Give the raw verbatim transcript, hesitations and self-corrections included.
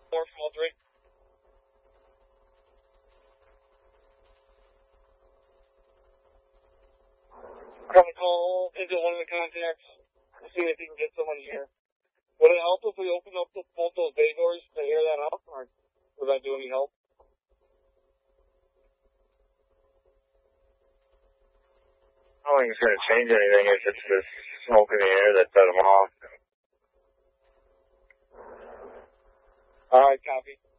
four from all three. Come call into one of the contacts. See if you can get someone here. Would it help if we open up the, both those bay doors to air that out, or would that do any help? I don't think it's going to change anything if it's the smoke in the air that set them off. All right, copy.